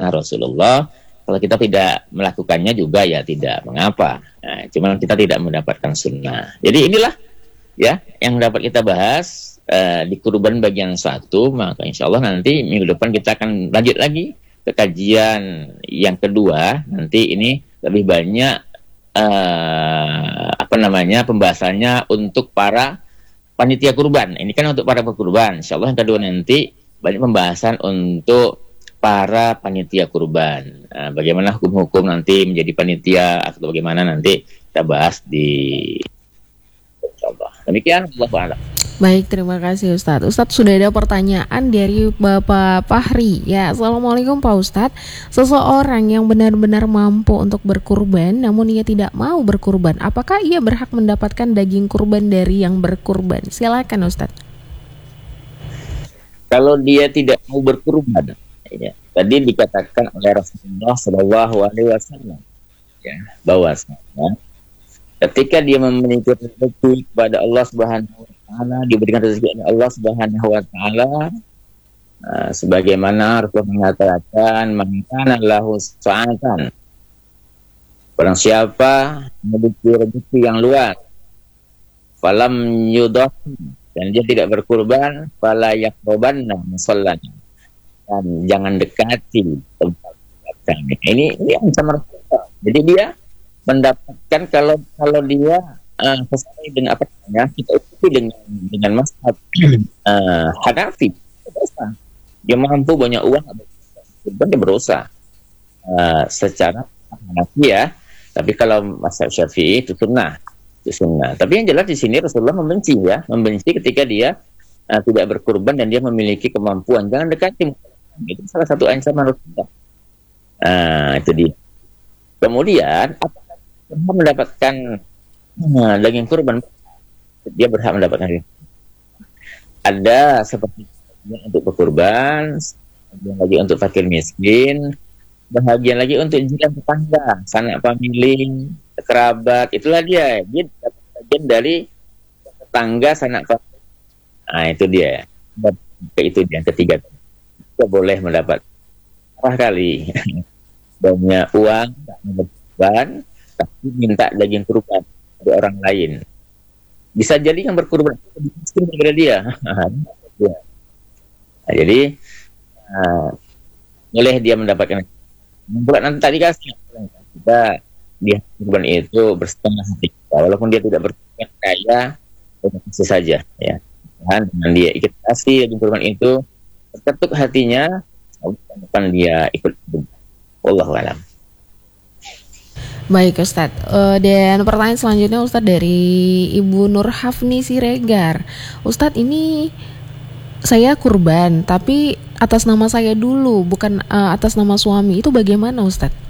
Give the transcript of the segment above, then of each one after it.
sunnah Rasulullah. Kalau kita tidak melakukannya juga ya tidak mengapa. Nah, cuman kita tidak mendapatkan sunnah. Jadi inilah ya yang dapat kita bahas di kurban bagian 1. Maka insya Allah nanti minggu depan kita akan lanjut lagi ke kajian yang kedua. Nanti ini lebih banyak pembahasannya untuk para panitia kurban. Ini kan untuk para pekurban. Insya Allah yang kedua nanti banyak pembahasan untuk para panitia kurban. Bagaimana hukum-hukum nanti menjadi panitia atau bagaimana nanti kita bahas di Allah. Demikian Allah Ta'ala. Baik, terima kasih Ustadz. Ustadz, sudah ada pertanyaan dari Bapak Fahri. Ya, Assalamualaikum Pak Ustadz. Seseorang yang benar-benar mampu untuk berkurban namun ia tidak mau berkurban, apakah ia berhak mendapatkan daging kurban dari yang berkurban? Silakan Ustadz. Kalau dia tidak mau berkurban, ya, tadi dikatakan oleh Rasulullah Shallallahu Alaihi Wasallam, ya, bahwasanya ketika dia memiliki rezeki kepada Allah Subhanahu Wa Taala, diberikan rezeki oleh Allah Subhanahu Wa Taala, sebagaimana Rasulullah mengatakan, "Man kana lahu sa'atan." Barang siapa memiliki rezeki yang luas, falam yudhah, dan dia tidak berkurban, fala yaqrabanna musallana, dan jangan dekati tempat kami. Ini ancaman Rasulullah. Jadi dia mendapatkan kalau dia sesuai dengan apa namanya, kita ikuti dengan mazhab Hanafi, berdosa. Dia mampu banyak uang, dia berdosa secara Hanafi ya. Tapi kalau mazhab Syafi'i itu sunnah. Tapi yang jelas di sini Rasulullah membenci ketika dia tidak berkurban dan dia memiliki kemampuan. Jangan dekati. Itu salah satu ancaman Rasulullah. Itu dia. Kemudian apakah dia mendapatkan daging kurban? Dia berhak mendapatkan daging. Ada seperti untuk berkurban, bagian lagi untuk fakir miskin, bahagian lagi untuk jiran tetangga, sanak famili, kerabat. Itulah dia dapat bagian dari tetangga, sanak famili. Itu dia. Itu dia yang ketiga. Kita boleh mendapat kali banyak uang, tak berkurban, tapi minta daging kurban dari orang lain. Bisa jadi yang berkurban lebih miskin daripada dia. Jadi boleh dia mendapatkan. Bukan nanti tadi kasih kita dia kurban itu bersetengah hati kita, walaupun dia tidak berkurban kaya, kasih saja ya. Dan dengan dia ikut kasih daging kurban itu terketuk hatinya, bukan dia ikut berkurban. Wallahu a'lam. Baik Ustadz, dan pertanyaan selanjutnya Ustadz dari Ibu Nur Hafni Siregar. Ustadz, ini saya kurban tapi atas nama saya dulu, bukan atas nama suami. Itu bagaimana Ustadz?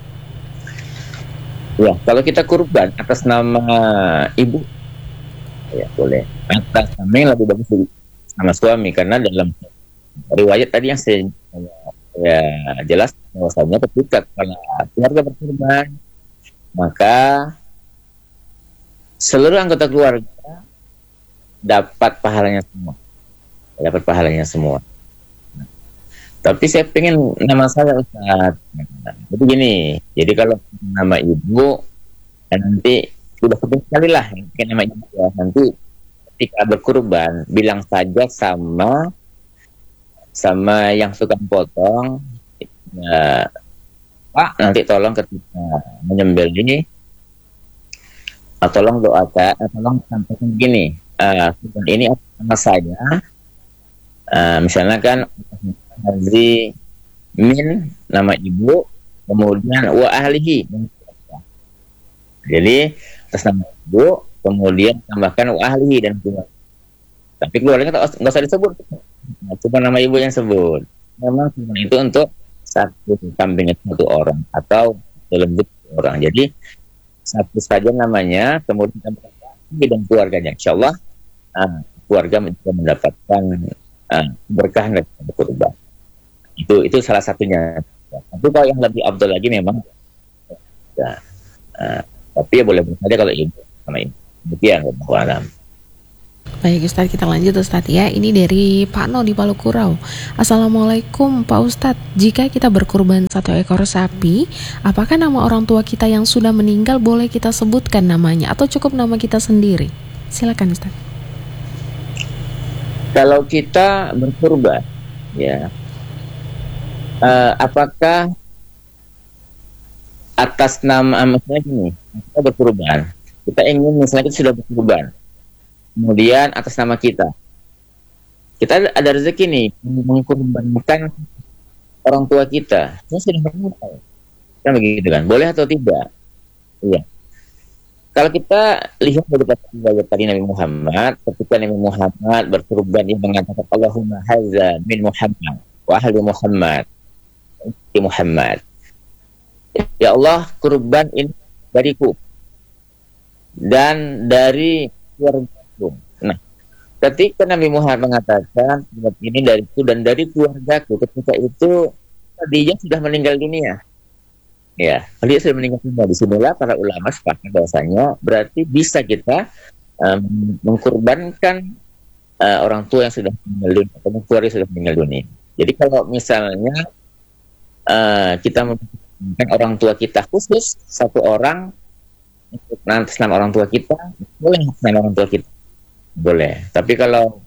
Ya, kalau kita kurban atas nama ibu, ya boleh. Atas nama yang lebih bagus nama suami, karena dalam riwayat tadi yang saya jelas bahwasanya ketika keluarga berkurban, maka seluruh anggota keluarga dapat pahalanya semua. Tapi saya pengen nama saya Ustaz. Jadi gini, jadi kalau nama ibu nanti sudah penting sekali lah nama ibu ya. Nanti ketika berkurban bilang saja sama yang suka potong, ya, Pak, nanti tolong ketika menyembelih ini, tolong doakan, tolong sampaikan begini, ini nama saya, misalnya kan Hazri min nama ibu, kemudian wa ahlihi. Jadi atas nama ibu, kemudian tambahkan wa ahlihi dan keluarga. Tapi keluarga nggak usah disebut, cuma nama ibu yang sebut. Memang itu untuk satu kambing satu orang atau lebih orang. Jadi satu saja namanya, kemudian tambahkan dan keluarganya. Insyaallah keluarga bisa mendapatkan berkah dari berkurban. Itu salah satunya. Tapi kalau yang lebih afdal lagi memang tapi ya boleh saja kalau ibu sama ibu. Demikian, Allahu a'lam. Baik Ustadz, kita lanjut Ustadz ya. Ini dari Pak No di Palu Kurau. Assalamualaikum Pak Ustadz. Jika kita berkurban 1 ekor sapi, apakah nama orang tua kita yang sudah meninggal boleh kita sebutkan namanya atau cukup nama kita sendiri? Silakan Ustadz. Kalau kita berkurban, ya, apakah atas nama, misalnya gini, kita berkurban, kita ingin misalnya kita sudah berkurban, kemudian atas nama kita ada rezeki nih mengkorbankan orang tua kita, ini sudah meninggal, kan begitu kan? Boleh atau tidak? Iya. Kalau kita lihat dari tadi Nabi Muhammad, ketika Nabi Muhammad berkurban, dia mengatakan Allahumma hadza min Muhammad wa ahli Muhammad di Muhammad. Ya Allah, kurban ini dariku dan dari keluargaku. Nah, ketika Nabi Muhammad mengatakan ini dariku dan dari keluargaku, ketika itu dia sudah meninggal dunia. Ya, dia sudah meninggal dunia. Disinilah para ulama sepakat bahwasanya berarti bisa kita mengkurbankan orang tua yang sudah meninggal dunia atau keluarga yang sudah meninggal dunia. Jadi kalau misalnya kita mengkurbankan orang tua kita khusus satu orang, atas nama orang tua kita, boleh atas nama orang tua kita, boleh. Tapi kalau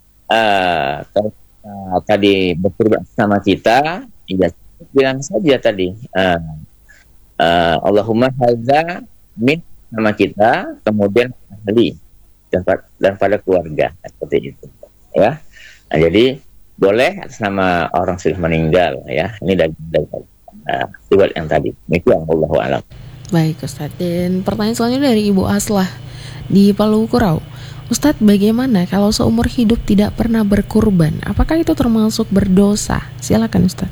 tadi berkurban sama kita, ya bilang saja tadi Allahumma hadza min nama kita, kemudian ahli dan pada keluarga, seperti itu ya. Nah, jadi boleh atas nama orang sudah meninggal ya. Ini dari riwayat yang tadi. Demikian, wallahu a'lam. Baik Ustadz, dan pertanyaan selanjutnya dari Ibu Aslah di Palu Kurau. Ustadz, bagaimana kalau seumur hidup tidak pernah berkurban? Apakah itu termasuk berdosa? Silakan Ustadz.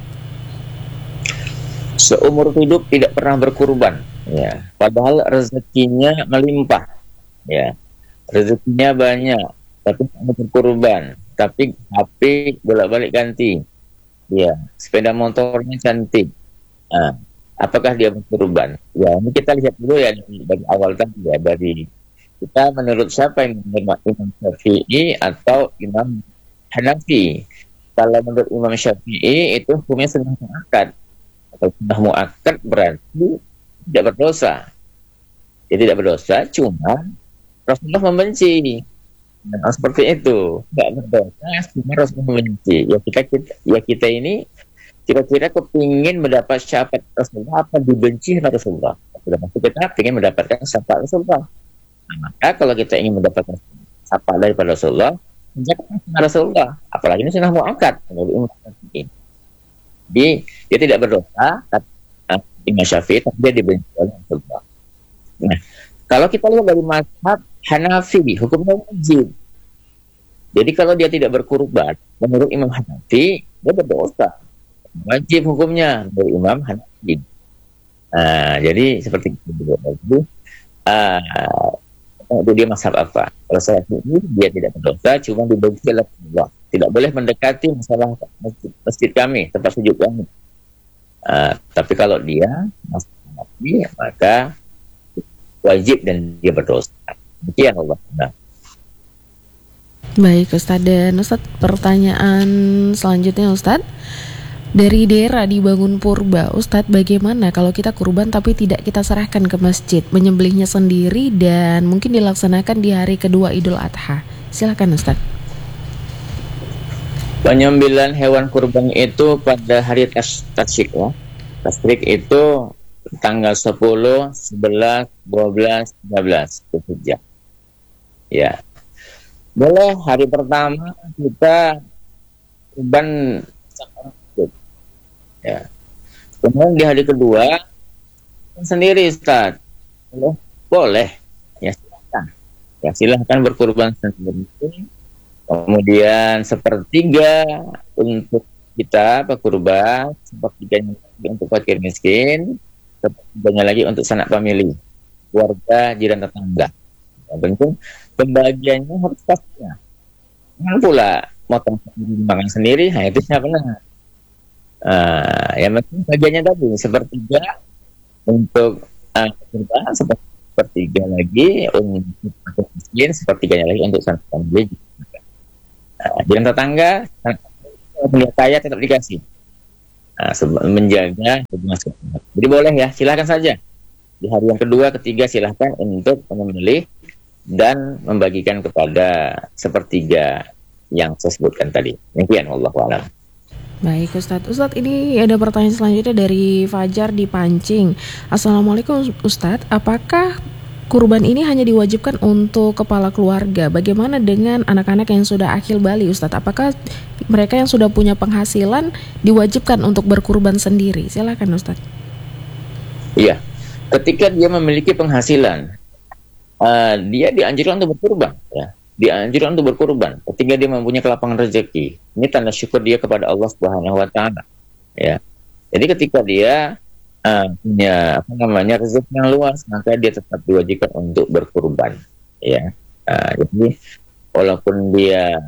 Seumur hidup tidak pernah berkurban, ya, padahal rezekinya melimpah, ya, rezekinya banyak, tapi tidak berkurban, tapi HP bolak-balik ganti, ya, sepeda motornya cantik. Nah, apakah dia berkurban? Ya, ini kita lihat dulu ya dari awal tadi ya, dari kita menurut siapa yang menerima, Imam Syafi'i atau Imam Hanafi. Kalau menurut Imam Syafi'i itu hukumnya sunnah muakkad. Kalau sudah muakkad berarti tidak berdosa. Jadi tidak berdosa, cuma Rasulullah membenci. Nah, seperti itu, tidak berdosa, cuma Rasulullah membenci. Ya kita ini kira-kira kepingin mendapat syafaat Rasulullah apa dibenci Rasulullah? Sudah pasti kita ingin mendapatkan syafaat Rasulullah. Nah, maka kalau kita ingin mendapatkan syafaat daripada Rasulullah, menjalankan sunnah Rasulullah. Apalagi ini sunnah muakkad menurut Imam Syafi'i. Dia tidak berdosa, Imam Syafi'i, tapi dia dibenci oleh Rasulullah. Nah, kalau kita lihat dari mazhab Hanafi, hukumnya wajib. Jadi kalau dia tidak berkurban, menurut Imam Hanafi, dia berdosa. Wajib hukumnya dari Imam Hanafi. Jadi seperti itu. Itu dia mazhab apa? Kalau saya ini dia tidak berdosa, cuma dibenci oleh Allah. Tidak boleh mendekati masalah masjid kami, tempat sujud kami. Tapi kalau dia masuk Nabi, maka wajib dan dia berdosa. Demikian Allah. Nah. Baik Ustadz, dan Ustadz pertanyaan selanjutnya Ustadz dari Dera di Bangun Purba. Ustadz, bagaimana kalau kita kurban tapi tidak kita serahkan ke masjid, menyembelihnya sendiri dan mungkin dilaksanakan di hari kedua Idul Adha? Silakan Ustadz. Penyembelihan hewan kurban itu pada hari tasyrik ya. Tasyrik itu tanggal 10, 11, 12, 13 Dzulhijjah. Ya. Boleh hari pertama kita kurban ya. Kemudian di hari kedua sendiri Ustaz. Boleh. Ya silakan. Ya silakan berkurban sendiri. Kemudian sepertiga untuk kita berkurban, sepertiganya untuk fakir miskin, sepertiganya lagi untuk sanak famili, keluarga, jiran tetangga. Yang penting pembagiannya harus pastinya. Jangan pula motong sendiri, makan sendiri, nah itu tidak benar. Yang penting bagiannya tadi sepertiga untuk kurban, sepertiga sepertiga lagi untuk fakir miskin, sepertiganya lagi untuk sang family. Jalan tetangga, punya kaya tetap dikasih. Menjaga hubungan sosial. Jadi boleh ya, silahkan saja. Di hari yang kedua, ketiga silahkan untuk memilih dan membagikan kepada sepertiga yang saya sebutkan tadi. Demikian, wallahu a'lam. Baik Ustadz. Ustadz, ini ada pertanyaan selanjutnya dari Fajar di Pancing. Assalamualaikum Ustadz, apakah kurban ini hanya diwajibkan untuk kepala keluarga? Bagaimana dengan anak-anak yang sudah akil balik Ustadz? Apakah mereka yang sudah punya penghasilan diwajibkan untuk berkurban sendiri? Silakan Ustadz. Iya, ketika dia memiliki penghasilan, dia dianjurkan untuk berkurban, ya. Dianjurkan untuk berkurban ketika dia mempunyai kelapangan rezeki. Ini tanda syukur dia kepada Allah Subhanahu wa taala, ya. Jadi ketika dia punya rezeki yang luas, maka dia tetap diwajibkan untuk berkurban, ya. Jadi walaupun dia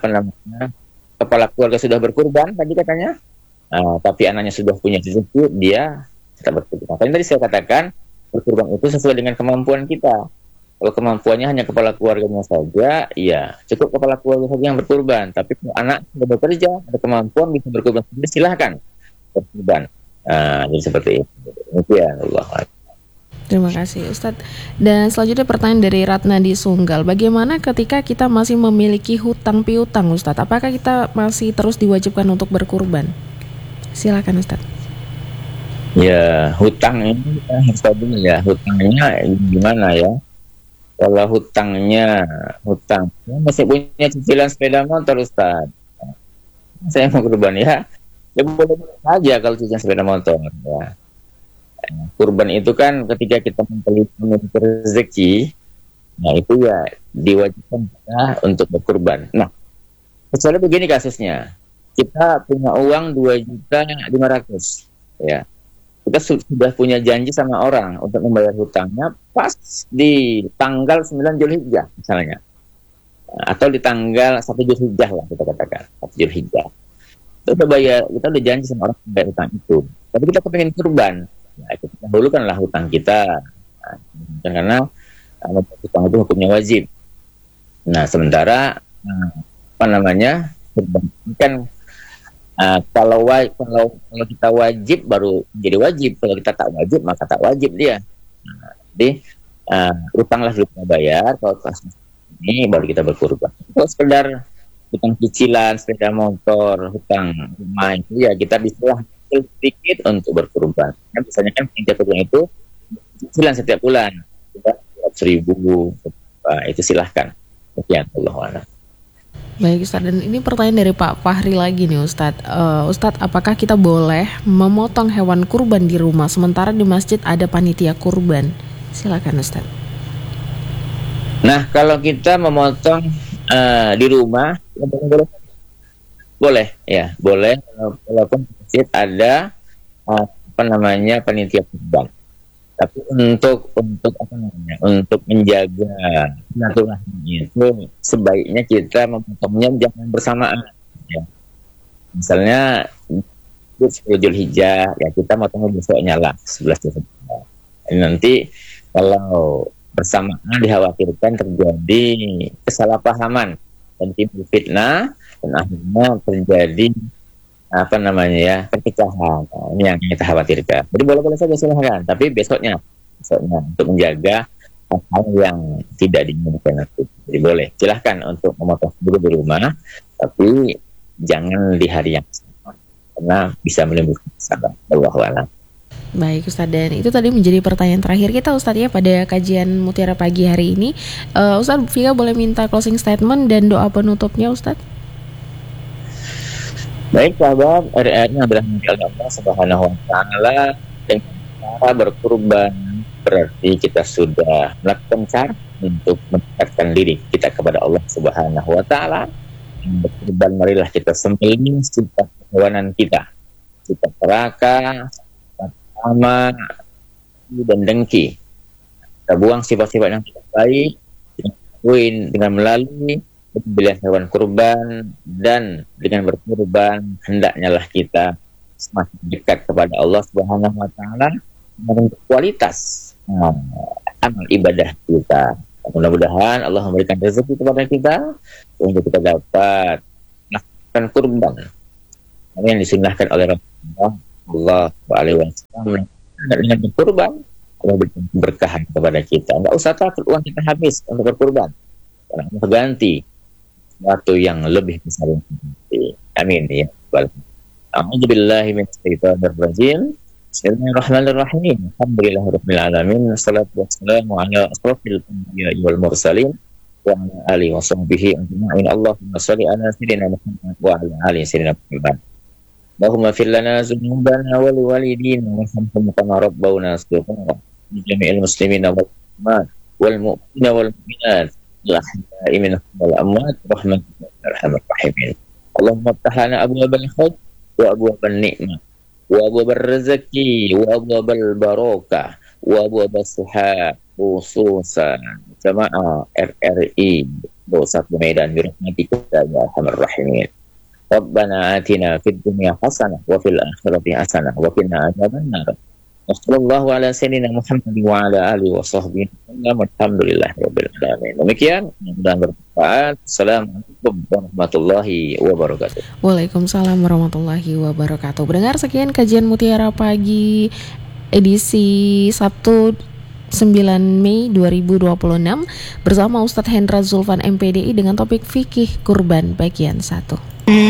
kepala keluarga sudah berkurban tadi katanya, tapi anaknya sudah punya rezeki, dia tetap berkurban. Tadi saya katakan berkurban itu sesuai dengan kemampuan kita. Kalau kemampuannya hanya kepala keluarganya saja, ya cukup kepala keluarga saja yang berkurban. Tapi kalau anak sudah bekerja, ada kemampuan bisa berkurban sendiri, silahkan berkurban. Jadi seperti itu. Demikian, Allah. Terima kasih Ustadz. Dan selanjutnya pertanyaan dari Ratna di Sunggal. Bagaimana ketika kita masih memiliki hutang piutang Ustadz? Apakah kita masih terus diwajibkan untuk berkurban? Silakan Ustadz. Ya, hutang ini harus tahu dulu ya. Hutangnya gimana ya? Kalau hutangnya masih punya cicilan sepeda motor Ustaz, saya mau kurban ya boleh saja kalau cicilan sepeda motor ya. Kurban itu kan ketika kita memiliki rezeki, nah itu ya diwajibkan kita untuk berkurban. Nah, kecuali begini kasusnya, kita punya uang 2.500.000 ya. Kita sudah punya janji sama orang untuk membayar hutangnya pas di tanggal 9 Zulhijjah misalnya, atau di tanggal 1 Zulhijjah lah kita katakan, 1 Zulhijjah. Kita udah janji sama orang membayar hutang itu. Tapi kita kepengen kurban, ya kita dahulukanlah hutang kita, karena hutang itu hukumnya wajib. Nah sementara kurban kan kalau kita wajib baru jadi wajib, kalau kita tak wajib maka tak wajib dia. Jadi utanglah dulu kita bayar, kalau kasus ini baru kita berkurban. Kalau sekedar hutang cicilan sepeda motor, hutang rumah itu ya kita bisa sedikit untuk berkurban. Kan biasanya kan kurban itu cicilan setiap bulan, 100.000, itu silahkan. Sekian, Allah. Baik Ustadz, dan ini pertanyaan dari Pak Fahri lagi nih Ustadz. Ustadz, apakah kita boleh memotong hewan kurban di rumah sementara di masjid ada panitia kurban? Silakan Ustadz. Nah, kalau kita memotong di rumah, boleh ya, boleh. Walaupun di masjid ada panitia kurban. Tapi untuk menjaga silaturahmi itu sebaiknya kita memotongnya jangan bersamaan. Ya. Misalnya 10 Zulhijjah, ya kita motongnya besoknya lah 11 Zulhijjah. Nanti kalau bersamaan dikhawatirkan terjadi kesalahpahaman dan timbul fitnah dan akhirnya terjadi perpecahan. Ini yang kita khawatirkan. Jadi boleh-boleh saja silahkan, tapi besoknya untuk menjaga hal yang tidak diinginkan itu. Jadi boleh silahkan untuk memotong dulu di rumah, tapi jangan di hari yang sama karena bisa menimbulkan masalah. Wallahu a'lam. Baik Ustadz, dan itu tadi menjadi pertanyaan terakhir kita Ustadz ya pada kajian Mutiara Pagi hari ini. Ustadz Vika boleh minta closing statement dan doa penutupnya Ustadz? Baik sahabat, RR-nya adalah milik Allah Subhanahu wa taala. Dengan cara berkurban berarti kita sudah melakukan cara untuk mendekatkan diri kita kepada Allah Subhanahu wa taala. Berkurban marilah kita sembelih sifat kehewanan kita, sifat serakah, sifat ama dan dengki. Kita buang sifat-sifat yang tidak baik dengan melalui pembelian hewan kurban, dan dengan berkurban hendaknya lah kita semakin dekat kepada Allah Subhanahu wa taala dengan kualitas amal ibadah kita. Mudah-mudahan Allah memberikan rezeki kepada kita untuk kita dapat melakukan kurban yang disunahkan oleh Rasulullah Shallallahu Alaihi Wasallam. Dengan berkurban Allah berikan keberkahan kepada kita. Enggak usah takut uang kita habis untuk berkurban, karena Allah ganti sesuatu yang lebih besar. Amin ya. A'udzubillahi minasyaitonir rajim. Bismillahirrahmanirrahim. Alhamdulillahirabbil alamin. Wassalatu wassalamu ala asrofil anbiya'i wal mursalin wa ala alihi wa sahbihi ajma'in. Allahumma shalli ala sayyidina Muhammad wa ala ali sayyidina Muhammad. Allahumma fir lana dzunubana wa liwalidina warhamhum kama rabbawna shighara. Jami'il muslimina wal muslimat wal mu'minina wal mu'minat al-ahya'i minhum wal amwat rahmatuka ya arhamar rahimin. Allahumma ftahna abwaabal khair wa abwaabal ni'mah wa abwaabal rezeki wa abwaabal barakah wa abwaabal suhab khususan jamaah RRI Pusat Medan birahmatika ya arhamar rahimin. Rabbana atina fid dunya hasanah wa fil akhirati hasanah wa qina adzabannar. Wassallallahu ala sayyidina Muhammad wa ala alihi wa sahbihi wasallam. Alhamdulillahirabbil alamin. Demikian, mudah-mudahan bermanfaat. Assalamualaikum warahmatullahi wabarakatuh. Waalaikumsalam warahmatullahi wabarakatuh. Pendengar, sekian kajian Mutiara Pagi edisi Sabtu 9 Mei 2026 bersama Ustadz Hendra Zulfan MPDI dengan topik fikih kurban bagian 1.